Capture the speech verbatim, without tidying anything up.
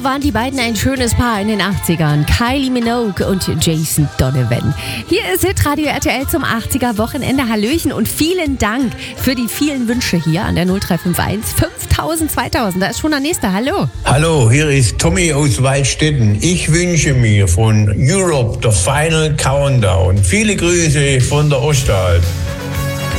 waren die beiden ein schönes Paar in den achtzigern. Kylie Minogue und Jason Donovan. Hier ist Hitradio R T L zum achtziger-Wochenende. Hallöchen und vielen Dank für die vielen Wünsche hier an der null drei fünf eins fünftausend zweitausend. Da ist schon der nächste. Hallo. Hallo, hier ist Tommy aus Waldstätten. Ich wünsche mir von Europe The Final Countdown. Viele Grüße von der Ostalb.